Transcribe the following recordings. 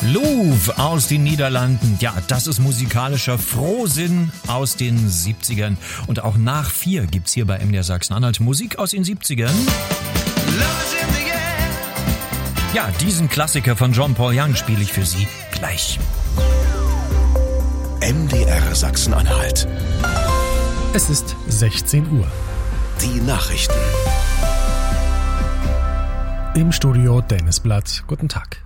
Louvre aus den Niederlanden. Ja, das ist musikalischer Frohsinn aus den 70ern. Und auch nach 4 gibt's hier bei MDR Sachsen-Anhalt Musik aus den 70ern. Ja, diesen Klassiker von Jean-Paul Young spiele ich für Sie gleich. MDR Sachsen-Anhalt. Es ist 16 Uhr. Die Nachrichten. Im Studio Dennis Blatt. Guten Tag.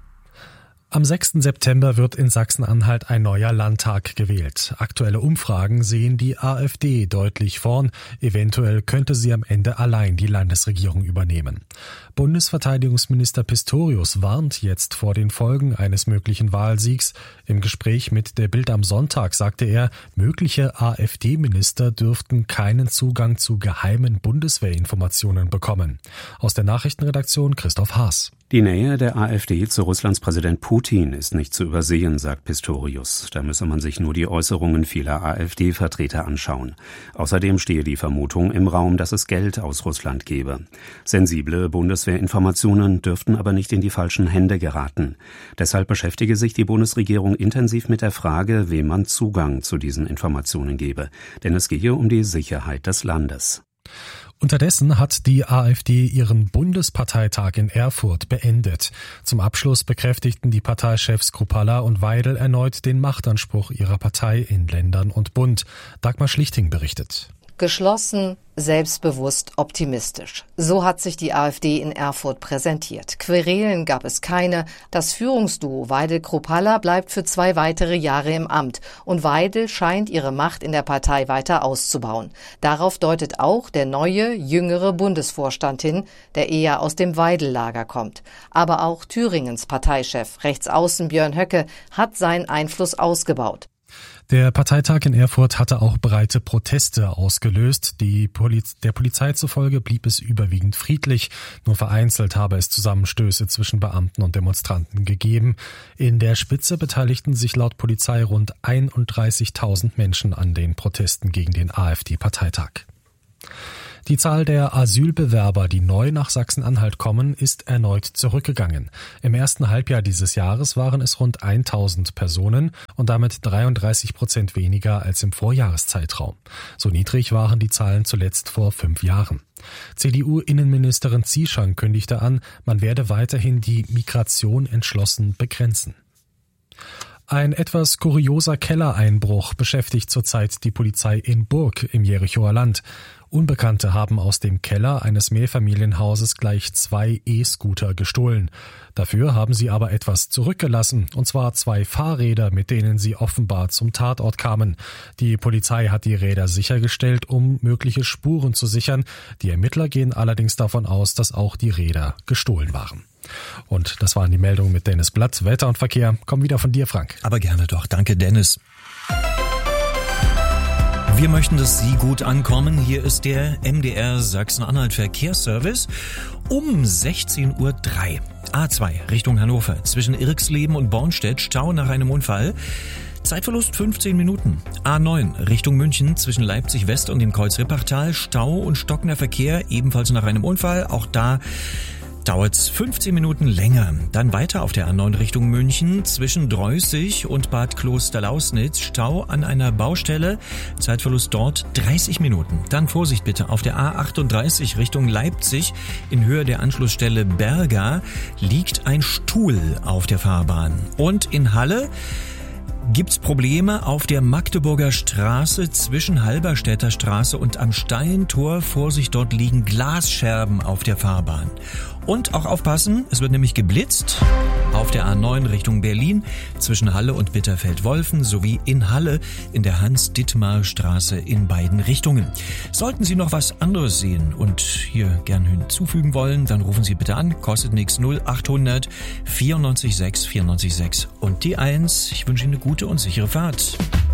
Am 6. September wird in Sachsen-Anhalt ein neuer Landtag gewählt. Aktuelle Umfragen sehen die AfD deutlich vorn. Eventuell könnte sie am Ende allein die Landesregierung übernehmen. Bundesverteidigungsminister Pistorius warnt jetzt vor den Folgen eines möglichen Wahlsiegs. Im Gespräch mit der Bild am Sonntag sagte er, mögliche AfD-Minister dürften keinen Zugang zu geheimen Bundeswehrinformationen bekommen. Aus der Nachrichtenredaktion Christoph Haas. Die Nähe der AfD zu Russlands Präsident Putin ist nicht zu übersehen, sagt Pistorius. Da müsse man sich nur die Äußerungen vieler AfD-Vertreter anschauen. Außerdem stehe die Vermutung im Raum, dass es Geld aus Russland gebe. Sensible Bundeswehrinformationen dürften aber nicht in die falschen Hände geraten. Deshalb beschäftige sich die Bundesregierung intensiv mit der Frage, wem man Zugang zu diesen Informationen gebe. Denn es gehe um die Sicherheit des Landes. Unterdessen hat die AfD ihren Bundesparteitag in Erfurt beendet. Zum Abschluss bekräftigten die Parteichefs Kruppalla und Weidel erneut den Machtanspruch ihrer Partei in Ländern und Bund. Dagmar Schlichting berichtet. Geschlossen, selbstbewusst, optimistisch. So hat sich die AfD in Erfurt präsentiert. Querelen gab es keine. Das Führungsduo Weidel-Kruppalla bleibt für 2 weitere Jahre im Amt. Und Weidel scheint ihre Macht in der Partei weiter auszubauen. Darauf deutet auch der neue, jüngere Bundesvorstand hin, der eher aus dem Weidel-Lager kommt. Aber auch Thüringens Parteichef, Rechtsaußen Björn Höcke, hat seinen Einfluss ausgebaut. Der Parteitag in Erfurt hatte auch breite Proteste ausgelöst. Der Polizei zufolge blieb es überwiegend friedlich. Nur vereinzelt habe es Zusammenstöße zwischen Beamten und Demonstranten gegeben. In der Spitze beteiligten sich laut Polizei rund 31.000 Menschen an den Protesten gegen den AfD-Parteitag. Die Zahl der Asylbewerber, die neu nach Sachsen-Anhalt kommen, ist erneut zurückgegangen. Im ersten Halbjahr dieses Jahres waren es rund 1.000 Personen und damit 33% weniger als im Vorjahreszeitraum. So niedrig waren die Zahlen zuletzt vor 5 Jahren. CDU-Innenministerin Zieschang kündigte an, man werde weiterhin die Migration entschlossen begrenzen. Ein etwas kurioser Kellereinbruch beschäftigt zurzeit die Polizei in Burg im Jerichower Land. Unbekannte haben aus dem Keller eines Mehrfamilienhauses gleich 2 E-Scooter gestohlen. Dafür haben sie aber etwas zurückgelassen, und zwar 2 Fahrräder, mit denen sie offenbar zum Tatort kamen. Die Polizei hat die Räder sichergestellt, um mögliche Spuren zu sichern. Die Ermittler gehen allerdings davon aus, dass auch die Räder gestohlen waren. Und das waren die Meldungen mit Dennis Blatt. Wetter und Verkehr kommen wieder von dir, Frank. Aber gerne doch. Danke, Dennis. Wir möchten, dass Sie gut ankommen. Hier ist der MDR Sachsen-Anhalt Verkehrsservice um 16.03 Uhr. A2 Richtung Hannover. Zwischen Irxleben und Bornstedt Stau nach einem Unfall. Zeitverlust 15 Minuten. A9 Richtung München zwischen Leipzig West und dem Kreuz Rippachtal. Stau und stockender Verkehr, ebenfalls nach einem Unfall. Auch da dauert's 15 Minuten länger. Dann weiter auf der A9 Richtung München zwischen Dreußig und Bad Klosterlausnitz. Stau an einer Baustelle. Zeitverlust dort 30 Minuten. Dann Vorsicht bitte auf der A38 Richtung Leipzig. In Höhe der Anschlussstelle Berga liegt ein Stuhl auf der Fahrbahn. Und in Halle gibt's Probleme auf der Magdeburger Straße zwischen Halberstädter Straße und am Steintor. Vorsicht, dort liegen Glasscherben auf der Fahrbahn. Und auch aufpassen, es wird nämlich geblitzt auf der A9 Richtung Berlin zwischen Halle und Bitterfeld-Wolfen sowie in Halle in der Hans-Dittmar-Straße in beiden Richtungen. Sollten Sie noch was anderes sehen und hier gern hinzufügen wollen, dann rufen Sie bitte an, kostet nichts, 0800 94 6 94 6 und die 1. Ich wünsche Ihnen eine gute und sichere Fahrt.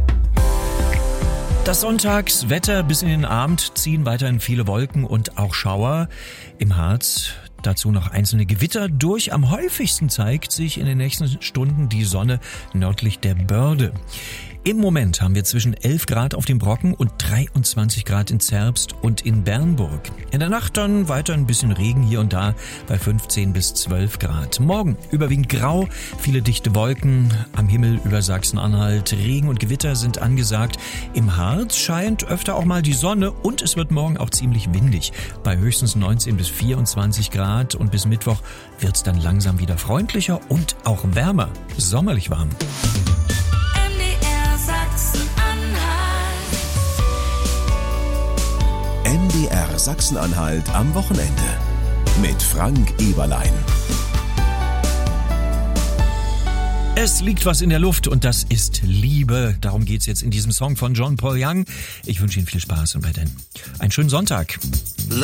Das Sonntagswetter bis in den Abend ziehen weiterhin viele Wolken und auch Schauer im Harz. Dazu noch einzelne Gewitter durch. Am häufigsten zeigt sich in den nächsten Stunden die Sonne nördlich der Börde. Im Moment haben wir zwischen 11 Grad auf dem Brocken und 23 Grad in Zerbst und in Bernburg. In der Nacht dann weiter ein bisschen Regen hier und da bei 15 bis 12 Grad. Morgen überwiegend grau, viele dichte Wolken am Himmel über Sachsen-Anhalt. Regen und Gewitter sind angesagt. Im Harz scheint öfter auch mal die Sonne und es wird morgen auch ziemlich windig. Bei höchstens 19 bis 24 Grad und bis Mittwoch wird es dann langsam wieder freundlicher und auch wärmer. Sommerlich warm. MDR Sachsen-Anhalt am Wochenende mit Frank Eberlein. Es liegt was in der Luft und das ist Liebe. Darum geht's jetzt in diesem Song von John Paul Young. Ich wünsche Ihnen viel Spaß und bei denn einen schönen Sonntag.